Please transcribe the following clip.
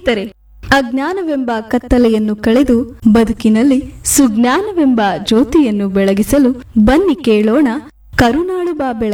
ಸ್ನೇಹಿತರೆ, ಅಜ್ಞಾನವೆಂಬ ಕತ್ತಲೆಯನ್ನು ಕಳೆದು ಬದುಕಿನಲ್ಲಿ ಸುಜ್ಞಾನವೆಂಬ ಜ್ಯೋತಿಯನ್ನು ಬೆಳಗಿಸಲು ಬನ್ನಿ ಕೇಳೋಣ ಕರುನಾಳು ಬಾ ಬೆಳಕು.